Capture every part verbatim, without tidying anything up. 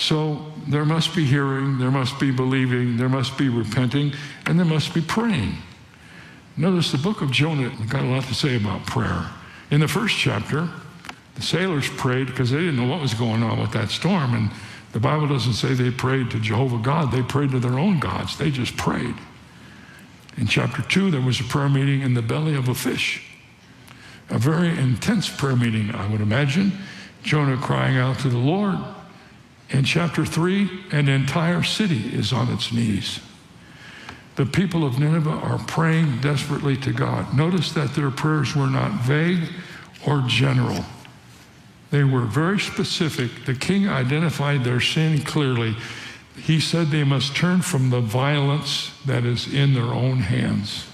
So there must be hearing, there must be believing, there must be repenting, and there must be praying. Notice the book of Jonah got a lot to say about prayer. In the first chapter, the sailors prayed because they didn't know what was going on with that storm, and the Bible doesn't say they prayed to Jehovah God. They prayed to their own gods. They just prayed. In chapter two, there was a prayer meeting in the belly of a fish. A very intense prayer meeting, I would imagine. Jonah crying out to the Lord. In chapter three, an entire city is on its knees. The people of Nineveh are praying desperately to God. Notice that their prayers were not vague or general. They were very specific. The king identified their sin clearly. He said they must turn from the violence that is in their own hands.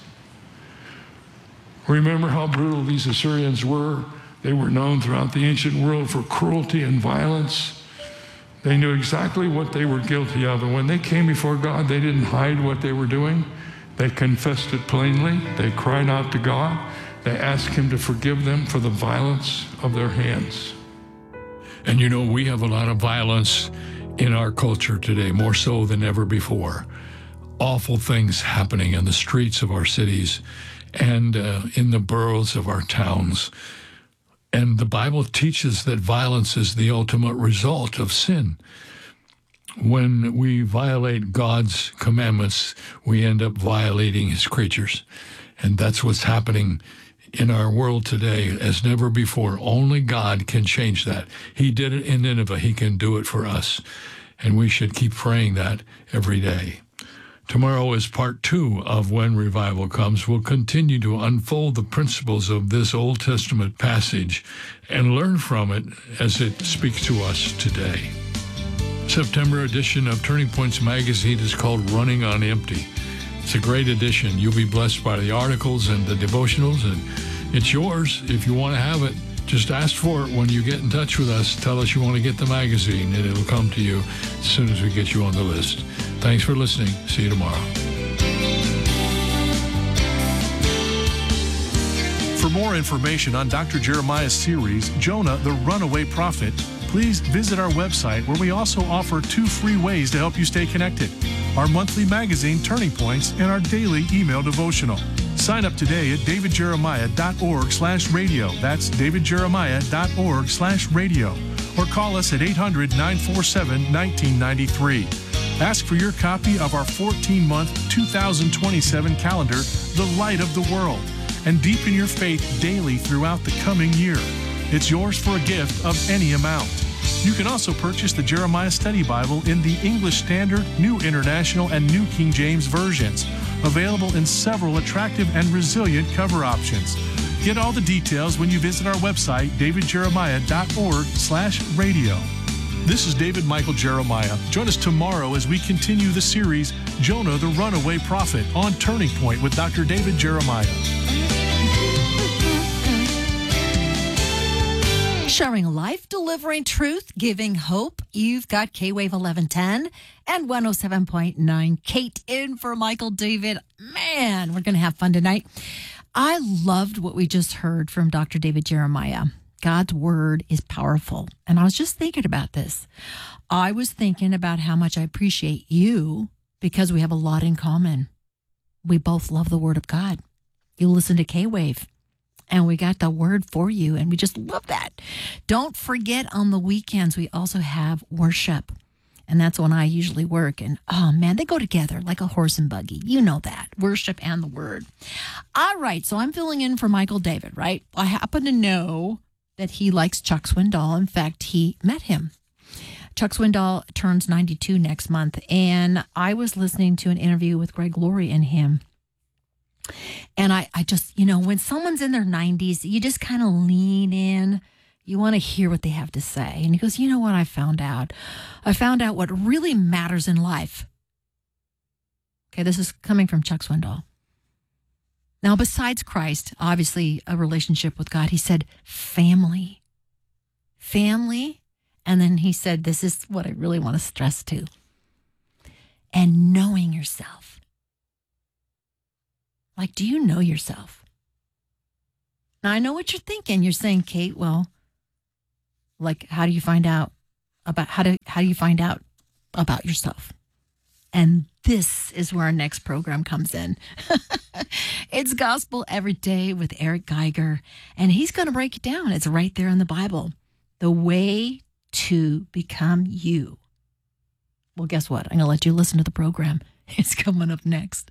Remember how brutal these Assyrians were? They were known throughout the ancient world for cruelty and violence. They knew exactly what they were guilty of. And when they came before God, they didn't hide what they were doing. They confessed it plainly. They cried out to God. They asked him to forgive them for the violence of their hands. And you know, we have a lot of violence in our culture today, more so than ever before. Awful things happening in the streets of our cities and uh, in the boroughs of our towns. And the Bible teaches that violence is the ultimate result of sin. When we violate God's commandments, we end up violating his creatures. And that's what's happening in our world today as never before. Only God can change that. He did it in Nineveh. He can do it for us. And we should keep praying that every day. Tomorrow is part two of When Revival Comes. We'll continue to unfold the principles of this Old Testament passage and learn from it as it speaks to us today. September edition of Turning Points Magazine is called Running on Empty. It's a great edition. You'll be blessed by the articles and the devotionals, and it's yours if you want to have it. Just ask for it when you get in touch with us. Tell us you want to get the magazine, and it'll come to you as soon as we get you on the list. Thanks for listening. See you tomorrow. For more information on Doctor Jeremiah's series, Jonah, the Runaway Prophet, please visit our website, where we also offer two free ways to help you stay connected: our monthly magazine, Turning Points, and our daily email devotional. Sign up today at davidjeremiah.org slash radio. That's davidjeremiah.org slash radio. Or call us at eight hundred, nine four seven, nineteen ninety-three. Ask for your copy of our fourteen-month two thousand twenty-seven calendar, The Light of the World, and deepen your faith daily throughout the coming year. It's yours for a gift of any amount. You can also purchase the Jeremiah Study Bible in the English Standard, New International, and New King James versions, available in several attractive and resilient cover options. Get all the details when you visit our website, davidjeremiah.org slash radio. This is David Michael Jeremiah. Join us tomorrow as we continue the series, Jonah the Runaway Prophet, on Turning Point with Doctor David Jeremiah. Sharing life, delivering truth, giving hope. You've got K-Wave eleven ten and one oh seven point nine. Kate in for Michael David. Man, we're going to have fun tonight. I loved what we just heard from Doctor David Jeremiah. God's word is powerful. And I was just thinking about this. I was thinking about how much I appreciate you because we have a lot in common. We both love the word of God. You listen to K-Wave. And we got the word for you, and we just love that. Don't forget, on the weekends, we also have worship. And that's when I usually work. And, oh, man, they go together like a horse and buggy. You know that. Worship and the word. All right, so I'm filling in for Michael David, right? I happen to know that he likes Chuck Swindoll. In fact, he met him. Chuck Swindoll turns ninety-two next month. And I was listening to an interview with Greg Laurie and him. And I, I just, you know, when someone's in their nineties, you just kind of lean in. You want to hear what they have to say. And he goes, you know what I found out? I found out what really matters in life. Okay, this is coming from Chuck Swindoll. Now, besides Christ, obviously a relationship with God, he said family. Family. And then he said, this is what I really want to stress too. And knowing yourself. Like, do you know yourself? Now, I know what you're thinking. You're saying, Kate, well, like, how do you find out about how to how how do you find out about yourself? And this is where our next program comes in. It's Gospel Every Day with Eric Geiger, and he's going to break it down. It's right there in the Bible. The way to become you. Well, guess what? I'm going to let you listen to the program. It's coming up next.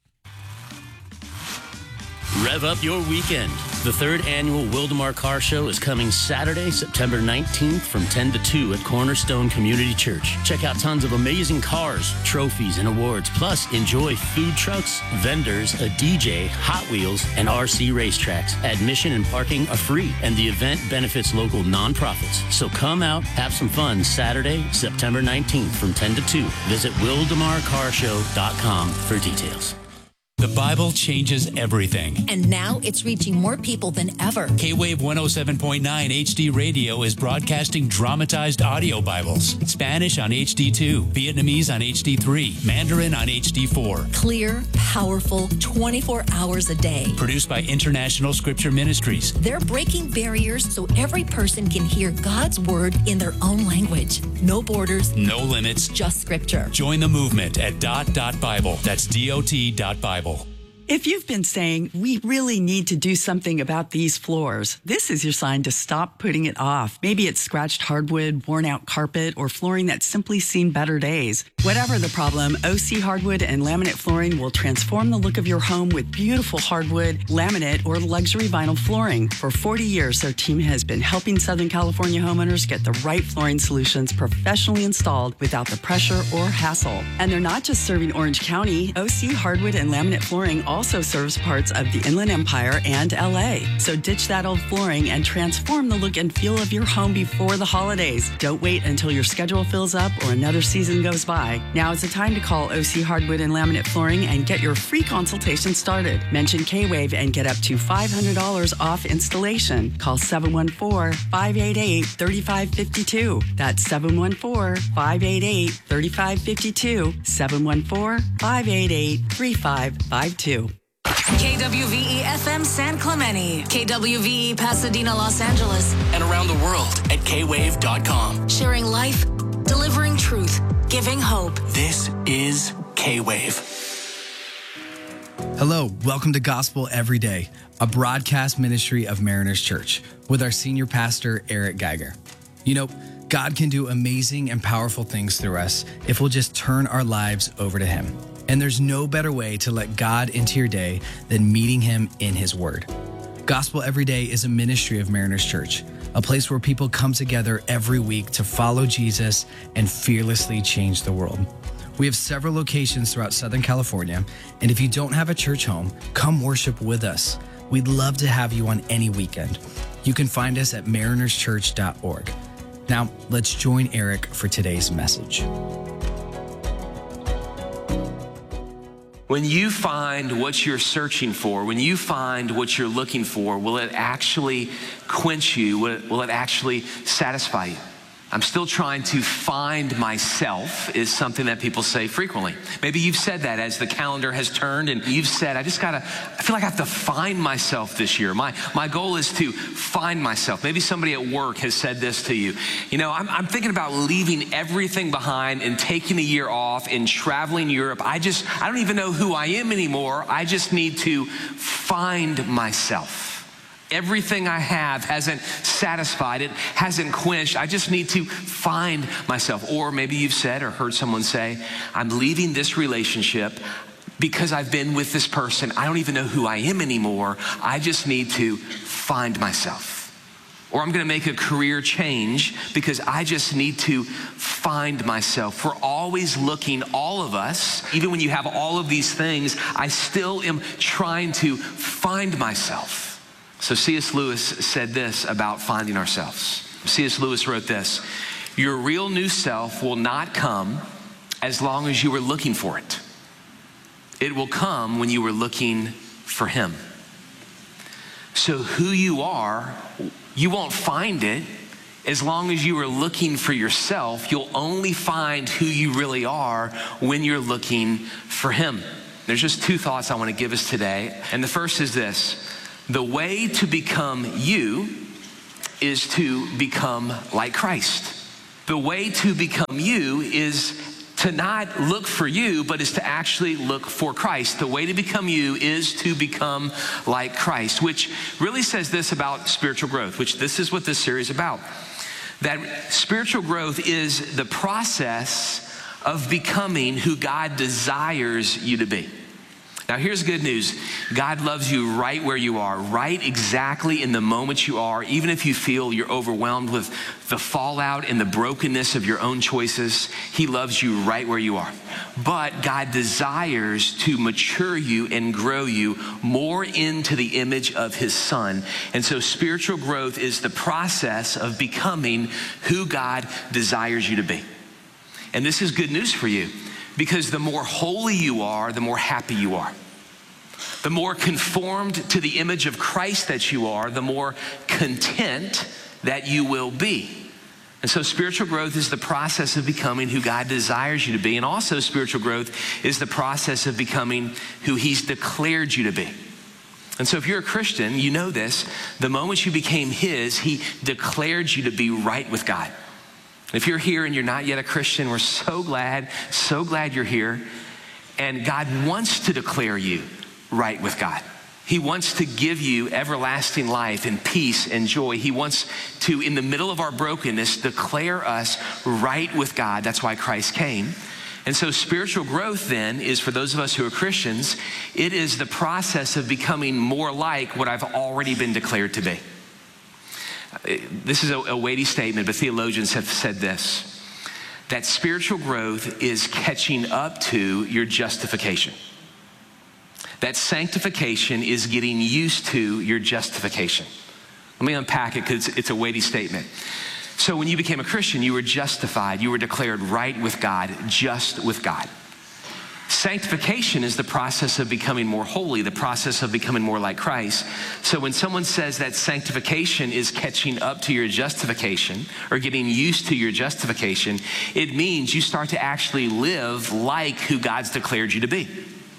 Rev up your weekend. The third annual Wildemar Car Show is coming Saturday, September nineteenth from ten to two at Cornerstone Community Church. Check out tons of amazing cars, trophies, and awards. Plus, enjoy food trucks, vendors, a D J, Hot Wheels, and R C racetracks. Admission and parking are free, and the event benefits local nonprofits. So come out, have some fun Saturday, September nineteenth from ten to two. Visit wildemar car show dot com for details. The Bible changes everything. And now it's reaching more people than ever. K-Wave one oh seven point nine H D Radio is broadcasting dramatized audio Bibles. Spanish on H D two, Vietnamese on H D three, Mandarin on H D four. Clear, powerful, twenty-four hours a day. Produced by International Scripture Ministries. They're breaking barriers so every person can hear God's word in their own language. No borders. No limits. Just Scripture. Join the movement at dot dot Bible. That's D O T dot Bible. If you've been saying, we really need to do something about these floors, this is your sign to stop putting it off. Maybe it's scratched hardwood, worn out carpet, or flooring that's simply seen better days. Whatever the problem, O C Hardwood and Laminate Flooring will transform the look of your home with beautiful hardwood, laminate, or luxury vinyl flooring. For forty years, their team has been helping Southern California homeowners get the right flooring solutions professionally installed without the pressure or hassle. And they're not just serving Orange County. O C Hardwood and Laminate Flooring also serves parts of the Inland Empire and L A. So ditch that old flooring and transform the look and feel of your home before the holidays. Don't wait until your schedule fills up or another season goes by. Now is the time to call O C Hardwood and Laminate Flooring and get your free consultation started. Mention K-Wave and get up to five hundred dollars off installation. Call seven one four, five eight eight, three five five two. That's seven one four, five eight eight, three five five two. seven one four, five eight eight, three five five two. K W V E F M San Clemente, K W V E Pasadena, Los Angeles, And around the world at K wave dot com. sharing life, delivering truth, giving hope. This is K-Wave. Hello, welcome to Gospel Every Day, a broadcast ministry of Mariners Church with our senior pastor, Eric Geiger. You know, God can do amazing and powerful things through us if we'll just turn our lives over to Him. And there's no better way to let God into your day than meeting Him in His Word. Gospel Every Day is a ministry of Mariners Church, a place where people come together every week to follow Jesus and fearlessly change the world. We have several locations throughout Southern California, and if you don't have a church home, come worship with us. We'd love to have you on any weekend. You can find us at mariners church dot org. Now, let's join Eric for today's message. When you find what you're searching for, when you find what you're looking for, will it actually quench you? Will it, will it actually satisfy you? I'm still trying to find myself is something that people say frequently. Maybe you've said that as the calendar has turned and you've said, I just gotta, I feel like I have to find myself this year. My my goal is to find myself. Maybe somebody at work has said this to you. You know, I'm, I'm thinking about leaving everything behind and taking a year off and traveling Europe. I just, I don't even know who I am anymore. I just need to find myself. Everything I have hasn't satisfied, it hasn't quenched. I just need to find myself. Or maybe you've said or heard someone say, I'm leaving this relationship because I've been with this person. I don't even know who I am anymore. I just need to find myself. Or I'm gonna make a career change because I just need to find myself. We're always looking, all of us, even when you have all of these things, I still am trying to find myself. So C S Lewis said this about finding ourselves. C S Lewis wrote this: your real new self will not come as long as you were looking for it. It will come when you were looking for Him. So who you are, you won't find it as long as you are looking for yourself. You'll only find who you really are when you're looking for Him. There's just two thoughts I want to give us today. And the first is this: the way to become you is to become like Christ. The way to become you is to not look for you, but is to actually look for Christ. The way to become you is to become like Christ, which really says this about spiritual growth, which this is what this series is about. That spiritual growth is the process of becoming who God desires you to be. Now, here's good news. God loves you right where you are, right exactly in the moment you are, even if you feel you're overwhelmed with the fallout and the brokenness of your own choices. He loves you right where you are. But God desires to mature you and grow you more into the image of his Son. And so spiritual growth is the process of becoming who God desires you to be. And this is good news for you, because the more holy you are, the more happy you are. The more conformed to the image of Christ that you are, the more content that you will be. And so spiritual growth is the process of becoming who God desires you to be. And also spiritual growth is the process of becoming who he's declared you to be. And so if you're a Christian, you know this. The moment you became his, he declared you to be right with God. If you're here and you're not yet a Christian, we're so glad, so glad you're here. And God wants to declare you right with God. He wants to give you everlasting life and peace and joy. He wants to, in the middle of our brokenness, declare us right with God. That's why Christ came. And so spiritual growth then is, for those of us who are Christians, it is the process of becoming more like what I've already been declared to be. This is a, a weighty statement, but theologians have said this, that spiritual growth is catching up to your justification. That sanctification is getting used to your justification. Let me unpack it, because it's a weighty statement. So when you became a Christian, you were justified. You were declared right with God, just with God. Sanctification is the process of becoming more holy, the process of becoming more like Christ. So when someone says that sanctification is catching up to your justification or getting used to your justification, it means you start to actually live like who God's declared you to be.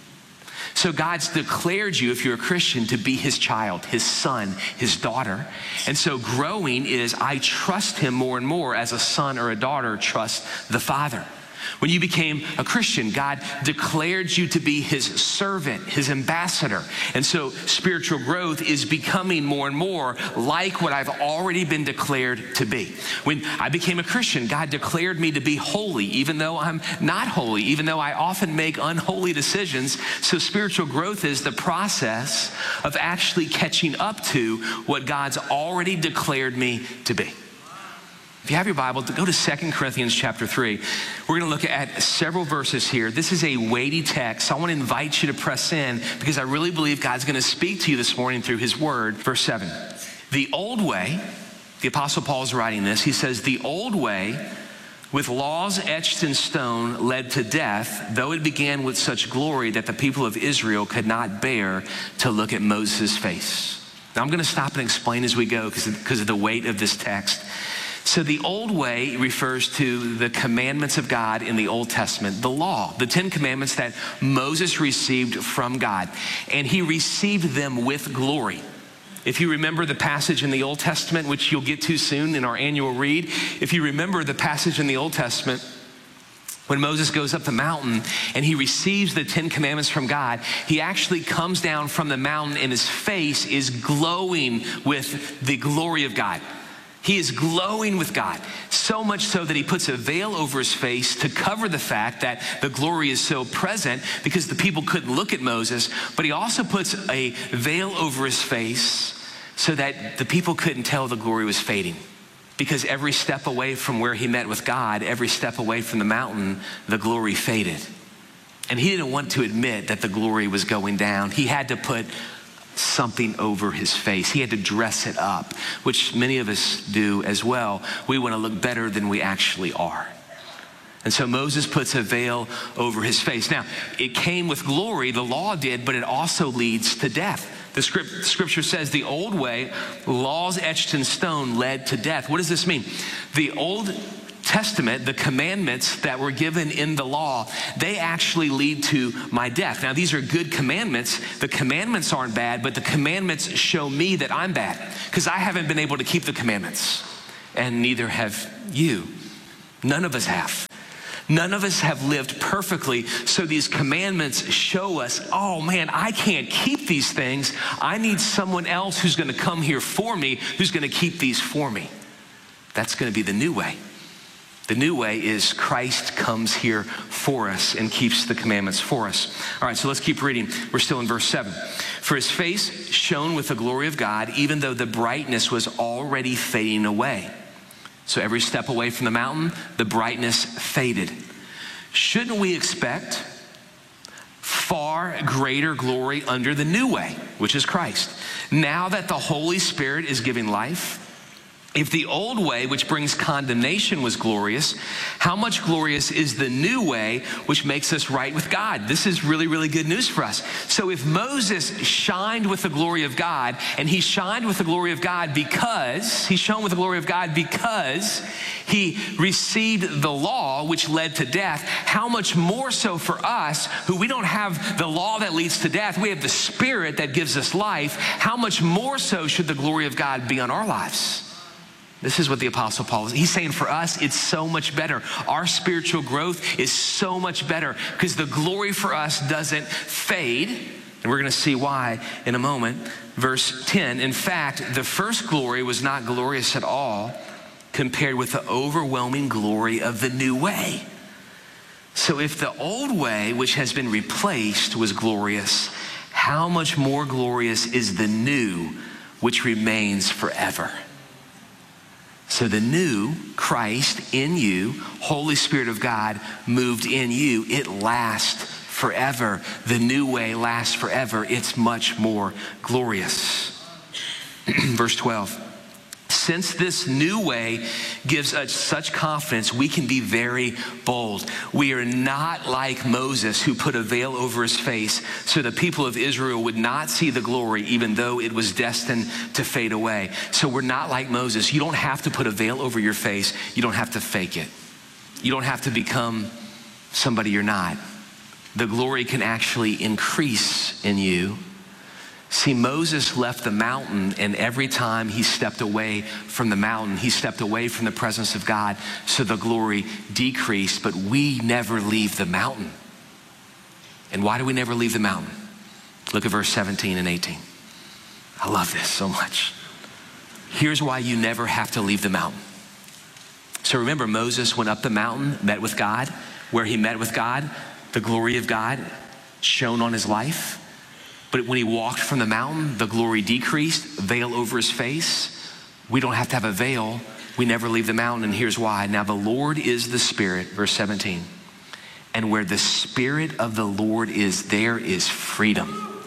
So God's declared you, if you're a Christian, to be his child, his son, his daughter. And so growing is I trust him more and more as a son or a daughter trusts the Father. When you became a Christian, God declared you to be his servant, his ambassador. And so spiritual growth is becoming more and more like what I've already been declared to be. When I became a Christian, God declared me to be holy, even though I'm not holy, even though I often make unholy decisions. So spiritual growth is the process of actually catching up to what God's already declared me to be. If you have your Bible, go to Second Corinthians chapter three. We're going to look at several verses here. This is a weighty text. So I want to invite you to press in, because I really believe God's going to speak to you this morning through his word. Verse seven. The old way, the Apostle Paul is writing this. He says, the old way with laws etched in stone led to death, though it began with such glory that the people of Israel could not bear to look at Moses' face. Now I'm going to stop and explain as we go, because of the weight of this text. So the old way refers to the commandments of God in the Old Testament, the law, the Ten Commandments that Moses received from God. And he received them with glory. If you remember the passage in the Old Testament, which you'll get to soon in our annual read, if you remember the passage in the Old Testament, when Moses goes up the mountain and he receives the Ten Commandments from God, he actually comes down from the mountain and his face is glowing with the glory of God. He is glowing with God, so much so that he puts a veil over his face to cover the fact that the glory is so present, because the people couldn't look at Moses. But he also puts a veil over his face so that the people couldn't tell the glory was fading. Because every step away from where he met with God, every step away from the mountain, the glory faded. And he didn't want to admit that the glory was going down. He had to put something over his face. He had to dress it up, which many of us do as well. We want to look better than we actually are. And so Moses puts a veil over his face. Now, it came with glory, the law did, but it also leads to death. The script, scripture says the old way, laws etched in stone, led to death. What does this mean? The Old Testament, the commandments that were given in the law, they actually lead to my death. Now, these are good commandments. The commandments aren't bad, but the commandments show me that I'm bad, because I haven't been able to keep the commandments, and neither have you. None of us have. None of us have lived perfectly, so these commandments show us, oh man, I can't keep these things. I need someone else who's going to come here for me, who's going to keep these for me. That's going to be the new way. The new way is Christ comes here for us and keeps the commandments for us. All right, so let's keep reading. We're still in verse seven. For his face shone with the glory of God, even though the brightness was already fading away. So every step away from the mountain, the brightness faded. Shouldn't we expect far greater glory under the new way, which is Christ? Now that the Holy Spirit is giving life, if the old way, which brings condemnation, was glorious, how much glorious is the new way, which makes us right with God? This is really, really good news for us. So if Moses shined with the glory of God, and he shined with the glory of God because, he shone with the glory of God because he received the law, which led to death, how much more so for us, who we don't have the law that leads to death, we have the Spirit that gives us life, how much more so should the glory of God be on our lives? This is what the Apostle Paul is. He's saying for us, it's so much better. Our spiritual growth is so much better because the glory for us doesn't fade. And we're going to see why in a moment. Verse ten, in fact, the first glory was not glorious at all compared with the overwhelming glory of the new way. So if the old way, which has been replaced, was glorious, how much more glorious is the new, which remains forever? So the new Christ in you, Holy Spirit of God moved in you, it lasts forever. The new way lasts forever. It's much more glorious. Verse twelve, since this new way gives us such confidence, we can be very bold. We are not like Moses, who put a veil over his face so the people of Israel would not see the glory, even though it was destined to fade away. So we're not like Moses. You don't have to put a veil over your face. You don't have to fake it. You don't have to become somebody you're not. The glory can actually increase in you. See, Moses left the mountain, and every time he stepped away from the mountain, he stepped away from the presence of God, so the glory decreased, but we never leave the mountain. And why do we never leave the mountain? Look at verse seventeen and eighteen. I love this so much. Here's why you never have to leave the mountain. So remember, Moses went up the mountain, met with God. Where he met with God, the glory of God shone on his life. But when he walked from the mountain, the glory decreased, veil over his face. We don't have to have a veil. We never leave the mountain, and here's why. Now the Lord is the Spirit, verse seventeen. And where the Spirit of the Lord is, there is freedom.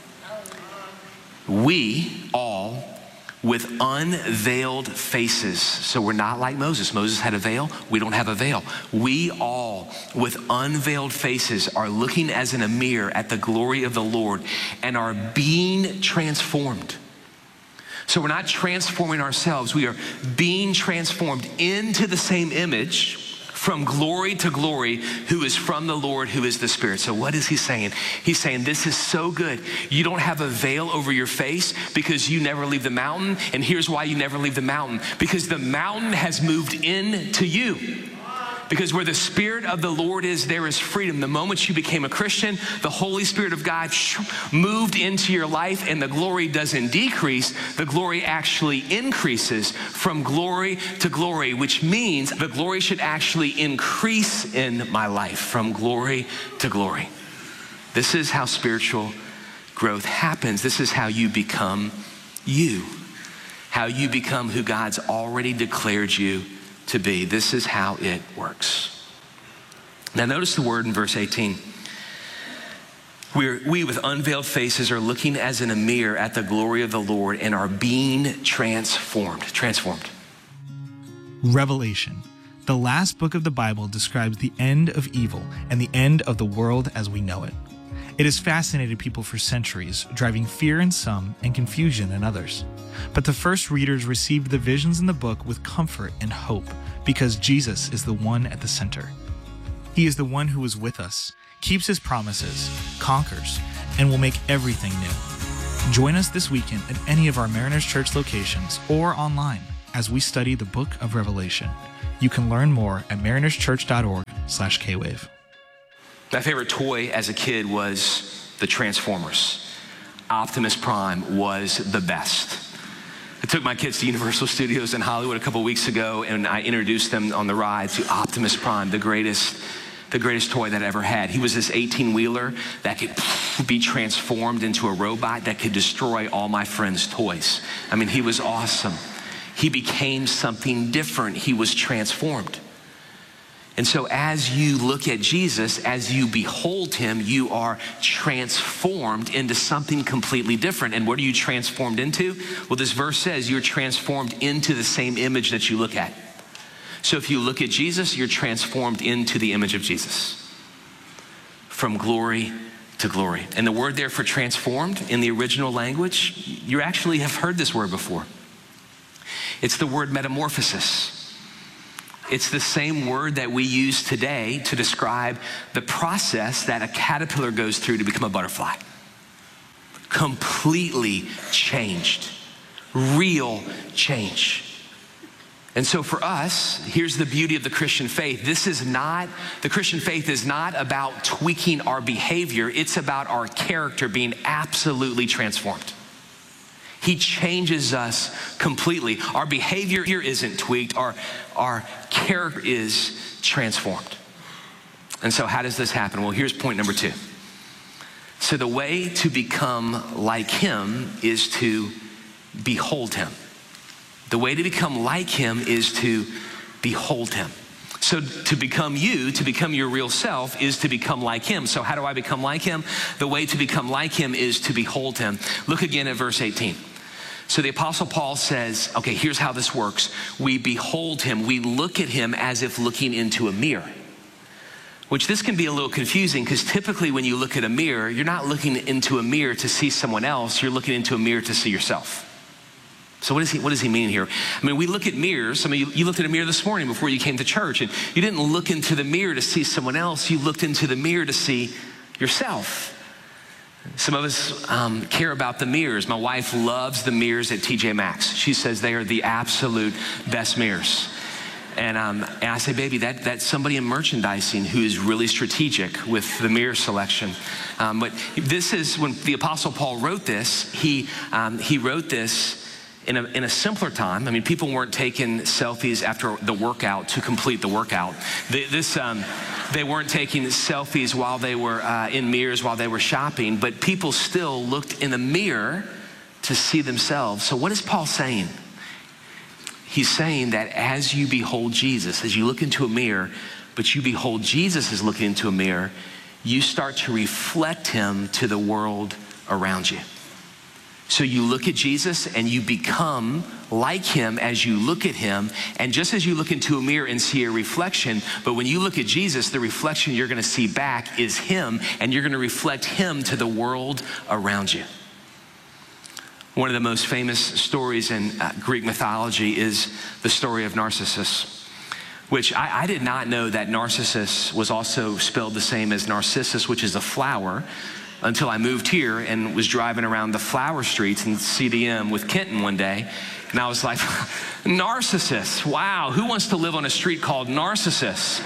We all, with unveiled faces, so we're not like Moses. Moses had a veil. We don't have a veil. We all, with unveiled faces, are looking as in a mirror at the glory of the Lord and are being transformed. So we're not transforming ourselves. We are being transformed into the same image from glory to glory, who is from the Lord, who is the Spirit. So what is he saying? He's saying this is so good. You don't have a veil over your face because you never leave the mountain. And here's why you never leave the mountain. Because the mountain has moved into you. Because where the Spirit of the Lord is, there is freedom. The moment you became a Christian, the Holy Spirit of God moved into your life, and the glory doesn't decrease. The glory actually increases from glory to glory, which means the glory should actually increase in my life from glory to glory. This is how spiritual growth happens. This is how you become you, how you become who God's already declared you to be. This is how it works. Now notice the word in verse eighteen. We're, we with unveiled faces are looking as in a mirror at the glory of the Lord and are being transformed. Transformed. Revelation, the last book of the Bible, describes the end of evil and the end of the world as we know it. It has fascinated people for centuries, driving fear in some and confusion in others. But the first readers received the visions in the book with comfort and hope because Jesus is the one at the center. He is the one who is with us, keeps his promises, conquers, and will make everything new. Join us this weekend at any of our Mariners Church locations or online as we study the book of Revelation. You can learn more at marinerschurch.org slash kwave. My favorite toy as a kid was the Transformers. Optimus Prime was the best. I took my kids to Universal Studios in Hollywood a couple weeks ago, and I introduced them on the ride to Optimus Prime, the greatest, the greatest toy that I ever had. He was this eighteen-wheeler that could be transformed into a robot that could destroy all my friends' toys. I mean, he was awesome. He became something different. He was transformed. And so as you look at Jesus, as you behold him, you are transformed into something completely different. And what are you transformed into? Well, this verse says you're transformed into the same image that you look at. So if you look at Jesus, you're transformed into the image of Jesus. From glory to glory. And the word there for transformed in the original language, you actually have heard this word before. It's the word metamorphosis. It's the same word that we use today to describe the process that a caterpillar goes through to become a butterfly. Completely changed. Real change. And so for us, here's the beauty of the Christian faith. This is not, the Christian faith is not about tweaking our behavior. It's about our character being absolutely transformed. He changes us completely. Our behavior here isn't tweaked. Our, our character is transformed. And so how does this happen? Well, here's point number two. So the way to become like him is to behold him. The way to become like him is to behold him. So to become you, to become your real self, is to become like him. So how do I become like him? The way to become like him is to behold him. Look again at verse eighteen. So the Apostle Paul says, okay, here's how this works. We behold him. We look at him as if looking into a mirror. Which this can be a little confusing because typically when you look at a mirror, you're not looking into a mirror to see someone else. You're looking into a mirror to see yourself. So what does he, what does he mean here? I mean, we look at mirrors. I mean, you, you looked at a mirror this morning before you came to church, and you didn't look into the mirror to see someone else. You looked into the mirror to see yourself. Some of us um, care about the mirrors. My wife loves the mirrors at T J Maxx. She says they are the absolute best mirrors. And, um, and I say, baby, that, that's somebody in merchandising who is really strategic with the mirror selection. Um, but this is, when the Apostle Paul wrote this, he, um, he wrote this In a, in a simpler time. I mean, people weren't taking selfies after the workout to complete the workout. They, this, um, they weren't taking selfies while they were uh, in mirrors while they were shopping, but people still looked in the mirror to see themselves. So what is Paul saying? He's saying that as you behold Jesus, as you look into a mirror, but you behold Jesus as looking into a mirror, you start to reflect him to the world around you. So you look at Jesus and you become like him as you look at him. And just as you look into a mirror and see a reflection, but when you look at Jesus, the reflection you're going to see back is him, and you're going to reflect him to the world around you. One of the most famous stories in uh, Greek mythology is the story of Narcissus, which I, I did not know that Narcissus was also spelled the same as Narcissus, which is a flower, until I moved here and was driving around the flower streets in C D M with Kenton one day. And I was like, Narcissus, wow, who wants to live on a street called Narcissus?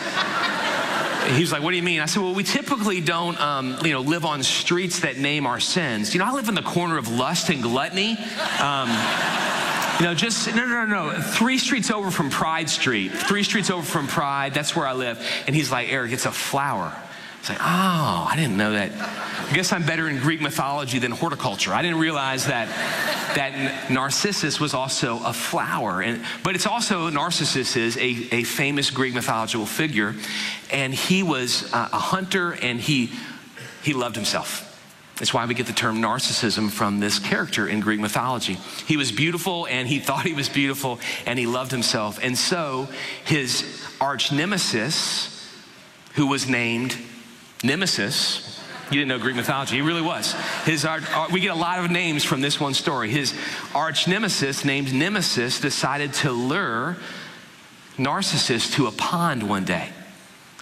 He was like, what do you mean? I said, well, we typically don't um, you know, live on streets that name our sins. You know, I live in the corner of lust and gluttony. Um, you know, just, no, no, no, no, three streets over from Pride Street. Three streets over from Pride, that's where I live. And he's like, Eric, it's a flower. It's like, oh, I didn't know that. I guess I'm better in Greek mythology than horticulture. I didn't realize that that Narcissus was also a flower. And, but it's also, Narcissus is a, a famous Greek mythological figure. And he was uh, a hunter, and he, he loved himself. That's why we get the term narcissism from this character in Greek mythology. He was beautiful, and he thought he was beautiful, and he loved himself. And so his arch nemesis, who was named Nemesis, you didn't know Greek mythology, he really was. His, our, our, we get a lot of names from this one story. His arch nemesis, named Nemesis, decided to lure Narcissus to a pond one day.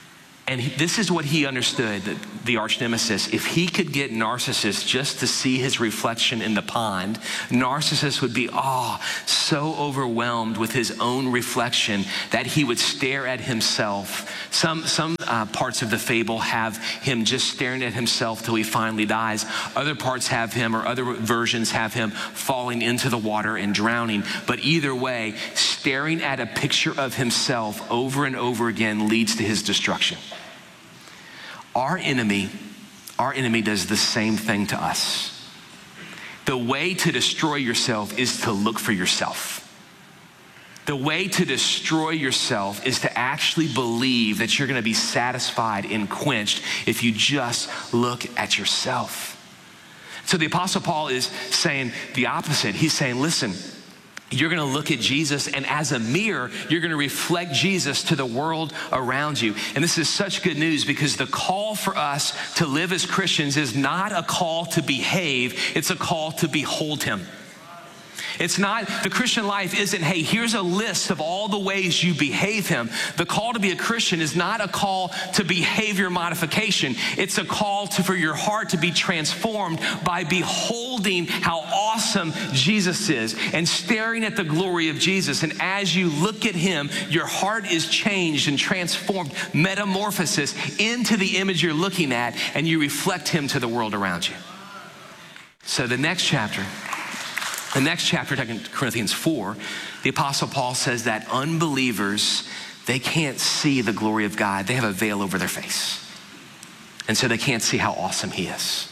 And he, this is what he understood, that the arch nemesis. If he could get Narcissus just to see his reflection in the pond, Narcissus would be, oh, so overwhelmed with his own reflection that he would stare at himself. Some, some uh, parts of the fable have him just staring at himself till he finally dies. Other parts have him, or other versions have him falling into the water and drowning. But either way, staring at a picture of himself over and over again leads to his destruction. Our enemy, our enemy does the same thing to us. The way to destroy yourself is to look for yourself. The way to destroy yourself is to actually believe that you're going to be satisfied and quenched if you just look at yourself. So the Apostle Paul is saying the opposite. He's saying, listen, you're going to look at Jesus, and as a mirror, you're going to reflect Jesus to the world around you. And this is such good news, because the call for us to live as Christians is not a call to behave, it's a call to behold him. It's not, the Christian life isn't, hey, here's a list of all the ways you behave him. The call to be a Christian is not a call to behavior modification. It's a call to, for your heart to be transformed by beholding how awesome Jesus is and staring at the glory of Jesus. And as you look at him, your heart is changed and transformed, metamorphosis into the image you're looking at, and you reflect him to the world around you. So the next chapter, The next chapter, Second Corinthians four, the Apostle Paul says that unbelievers, they can't see the glory of God. They have a veil over their face. And so they can't see how awesome he is.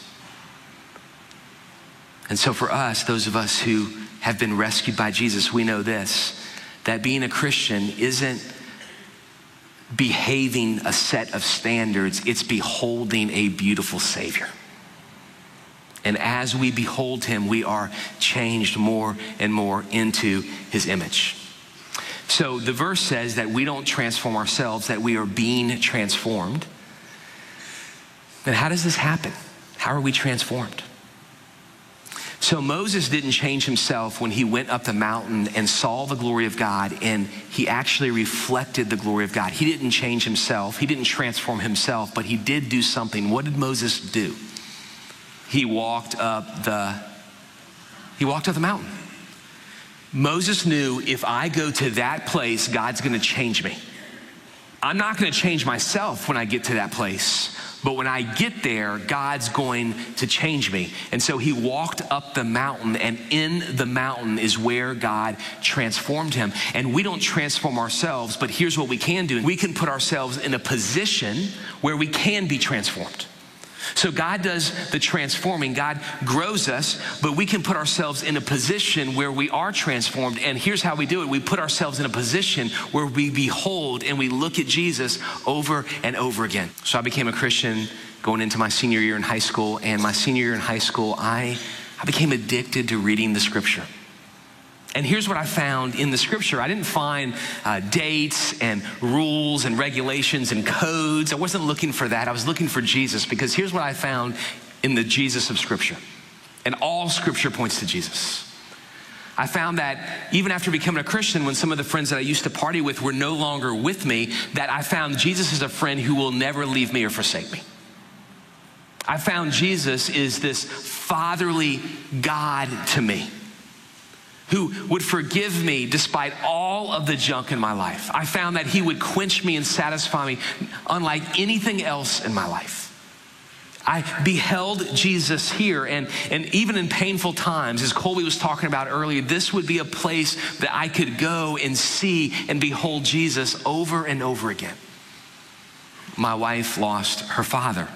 And so for us, those of us who have been rescued by Jesus, we know this, that being a Christian isn't behaving a set of standards, it's beholding a beautiful Savior. And as we behold him, we are changed more and more into his image. So the verse says that we don't transform ourselves, that we are being transformed. And how does this happen? How are we transformed? So Moses didn't change himself when he went up the mountain and saw the glory of God, and he actually reflected the glory of God. He didn't change himself. He didn't transform himself, but he did do something. What did Moses do? He walked up the, he walked up the mountain. Moses knew, if I go to that place, God's gonna change me. I'm not gonna change myself when I get to that place, but when I get there, God's going to change me. And so he walked up the mountain, and in the mountain is where God transformed him. And we don't transform ourselves, but here's what we can do. We can put ourselves in a position where we can be transformed. So God does the transforming, God grows us, but we can put ourselves in a position where we are transformed. And here's how we do it. We put ourselves in a position where we behold and we look at Jesus over and over again. So I became a Christian going into my senior year in high school, and my senior year in high school, I, I became addicted to reading the scripture. And here's what I found in the scripture. I didn't find uh, dates and rules and regulations and codes. I wasn't looking for that. I was looking for Jesus, because here's what I found in the Jesus of scripture. And all scripture points to Jesus. I found that even after becoming a Christian, when some of the friends that I used to party with were no longer with me, that I found Jesus is a friend who will never leave me or forsake me. I found Jesus is this fatherly God to me, who would forgive me despite all of the junk in my life. I found that he would quench me and satisfy me unlike anything else in my life. I beheld Jesus here, and, and even in painful times, as Colby was talking about earlier, this would be a place that I could go and see and behold Jesus over and over again. My wife lost her father,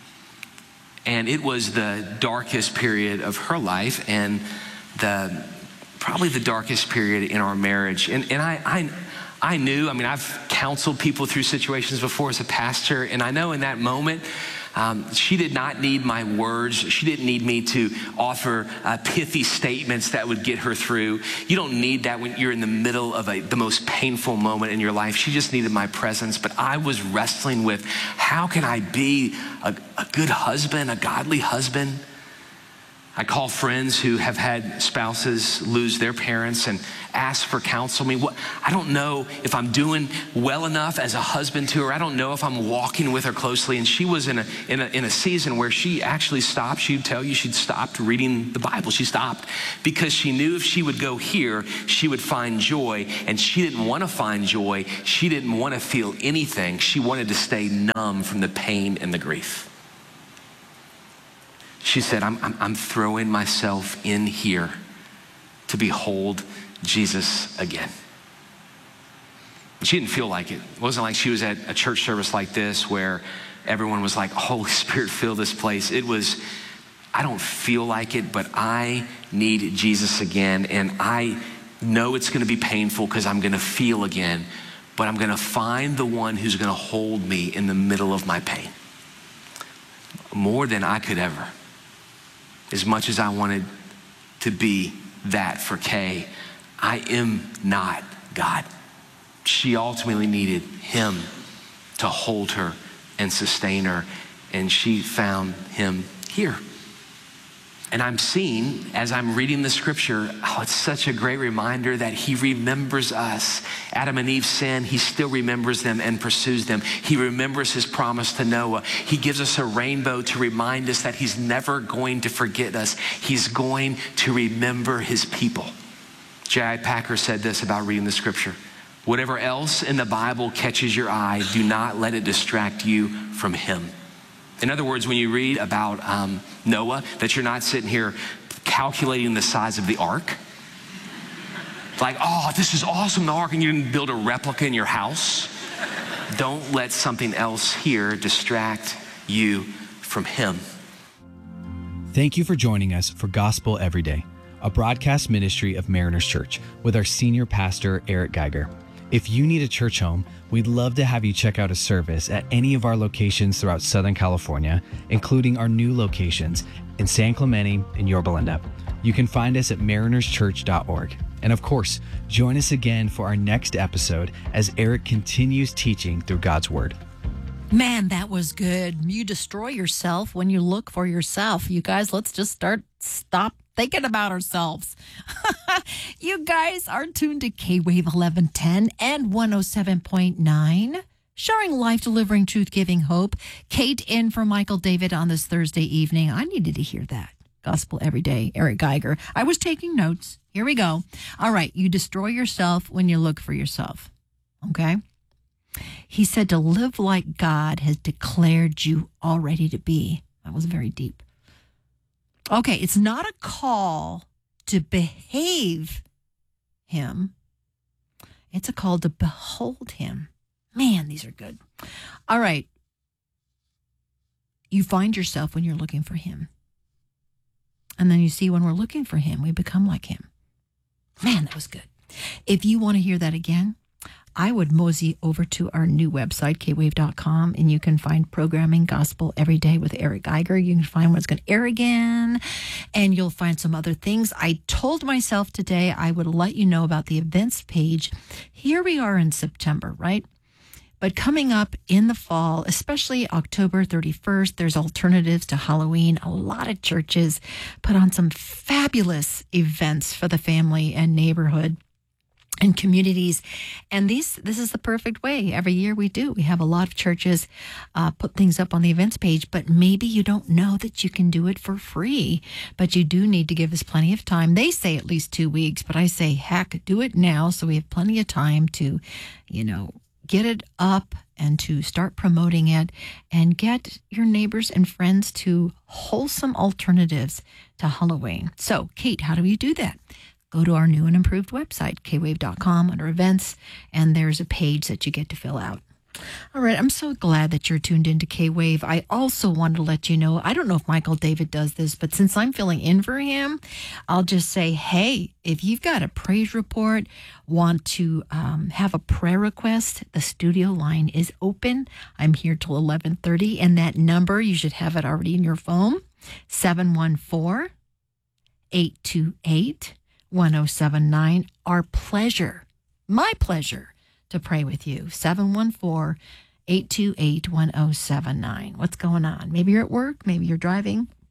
and it was the darkest period of her life, and the probably the darkest period in our marriage. And, and I, I, I knew, I mean, I've counseled people through situations before as a pastor, and I know in that moment, um, she did not need my words. She didn't need me to offer uh, pithy statements that would get her through. You don't need that when you're in the middle of a, the most painful moment in your life. She just needed my presence. But I was wrestling with, how can I be a, a good husband, a godly husband, I call friends who have had spouses lose their parents and ask for counsel. I mean, what, I don't know if I'm doing well enough as a husband to her. I don't know if I'm walking with her closely. And she was in a, in a, in a season where she actually stopped. She'd tell you she'd stopped reading the Bible. She stopped because she knew if she would go here, she would find joy. And she didn't want to find joy. She didn't want to feel anything. She wanted to stay numb from the pain and the grief. She said, I'm, I'm, I'm throwing myself in here to behold Jesus again. She didn't feel like it. It wasn't like she was at a church service like this where everyone was like, Holy Spirit, fill this place. It was, I don't feel like it, but I need Jesus again. And I know it's going to be painful because I'm going to feel again, but I'm going to find the one who's going to hold me in the middle of my pain. More than I could ever. As much as I wanted to be that for Kay, I am not God. She ultimately needed him to hold her and sustain her, and she found him here. And I'm seeing, as I'm reading the scripture, oh, it's such a great reminder that he remembers us. Adam and Eve sin, he still remembers them and pursues them. He remembers his promise to Noah. He gives us a rainbow to remind us that he's never going to forget us. He's going to remember his people. J I Packer said this about reading the scripture. Whatever else in the Bible catches your eye, do not let it distract you from him. In other words, when you read about um, Noah, that you're not sitting here calculating the size of the ark. Like, oh, this is awesome, the ark, and you didn't build a replica in your house. Don't let something else here distract you from him. Thank you for joining us for Gospel Every Day, a broadcast ministry of Mariners Church with our senior pastor, Eric Geiger. If you need a church home, we'd love to have you check out a service at any of our locations throughout Southern California, including our new locations in San Clemente and Yorba Linda. You can find us at mariners church dot org. And of course, join us again for our next episode as Eric continues teaching through God's Word. Man, that was good. You destroy yourself when you look for yourself. You guys, let's just start, stop thinking about ourselves. You guys are tuned to K-Wave eleven ten and one oh seven point nine, sharing life, delivering truth, giving hope. Kate in for Michael David on this Thursday evening. I needed to hear that. Gospel Every Day, Eric Geiger. I was taking notes. Here we go. All right, you destroy yourself when you look for yourself. Okay? He said to live like God has declared you already to be. That was very deep. Okay, it's not a call to behave him. It's a call to behold him. Man, these are good. All right. You find yourself when you're looking for him. And then you see when we're looking for him, we become like him. Man, that was good. If you want to hear that again, I would mosey over to our new website, k wave dot com, and you can find programming Gospel Every Day with Eric Geiger. You can find what's going to air again, and you'll find some other things. I told myself today I would let you know about the events page. Here we are in September, right? But coming up in the fall, especially October thirty-first, there's alternatives to Halloween. A lot of churches put on some fabulous events for the family and neighborhood and communities. And these, this is the perfect way. Every year we do. We have a lot of churches uh, put things up on the events page, but maybe you don't know that you can do it for free. But you do need to give us plenty of time. They say at least two weeks, but I say, heck, do it now so we have plenty of time to, you know, get it up and to start promoting it and get your neighbors and friends to wholesome alternatives to Halloween. So, Kate, how do we do that? Go to our new and improved website, k wave dot com, under events, and there's a page that you get to fill out. All right, I'm so glad that you're tuned into K-Wave. I also wanted to let you know, I don't know if Michael David does this, but since I'm filling in for him, I'll just say, hey, if you've got a praise report, want to um, have a prayer request, the studio line is open. I'm here till eleven thirty, and that number, you should have it already in your phone, seven one four, eight two eight, one oh seven nine. Our pleasure, my pleasure, to pray with you. seven one four, eight two eight, one oh seven nine. What's going on? Maybe you're at work, maybe you're driving.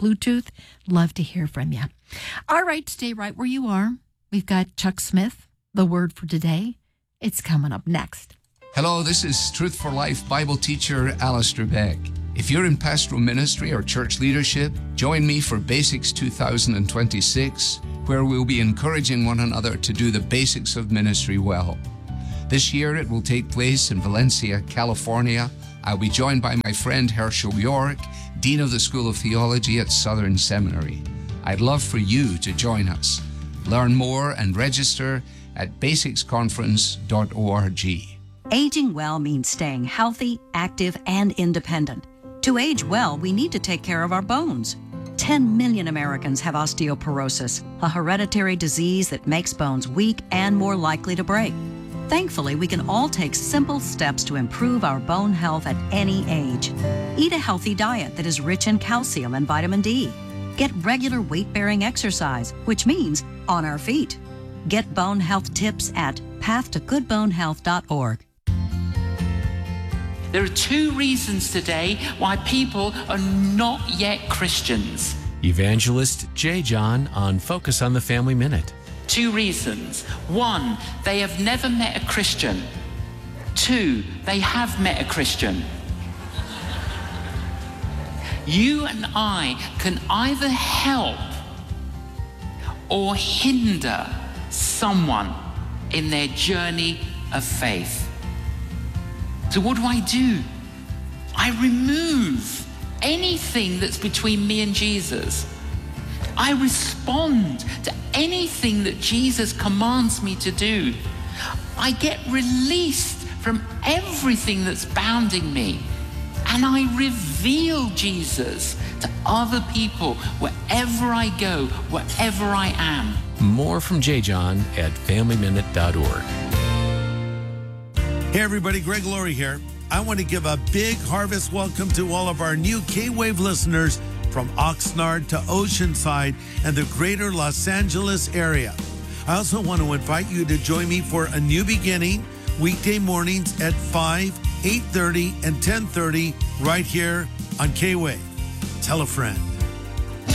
Bluetooth. Love to hear from you. All right, stay right where you are. We've got Chuck Smith, the word for today. It's coming up next. Hello, this is Truth for Life Bible teacher Alistair Beck. If you're in pastoral ministry or church leadership, join me for Basics two thousand twenty-six, where we'll be encouraging one another to do the basics of ministry well. This year it will take place in Valencia, California. I'll be joined by my friend Herschel York, Dean of the School of Theology at Southern Seminary. I'd love for you to join us. Learn more and register at basics conference dot org. Aging well means staying healthy, active, and independent. To age well, we need to take care of our bones. ten million Americans have osteoporosis, a hereditary disease that makes bones weak and more likely to break. Thankfully, we can all take simple steps to improve our bone health at any age. Eat a healthy diet that is rich in calcium and vitamin D. Get regular weight-bearing exercise, which means on our feet. Get bone health tips at path to good bone health dot org. There are two reasons today why people are not yet Christians. Evangelist J. John on Focus on the Family Minute. Two reasons. One, they have never met a Christian. Two, they have met a Christian. You and I can either help or hinder someone in their journey of faith. So what do I do? I remove anything that's between me and Jesus. I respond to anything that Jesus commands me to do. I get released from everything that's bounding me. And I reveal Jesus to other people wherever I go, wherever I am. More from J. John at family minute dot org. Hey everybody, Greg Laurie here. I want to give a big harvest welcome to all of our new K-Wave listeners from Oxnard to Oceanside and the greater Los Angeles area. I also want to invite you to join me for A New Beginning, weekday mornings at five, eight thirty, and ten thirty right here on K-Wave. Tell a friend.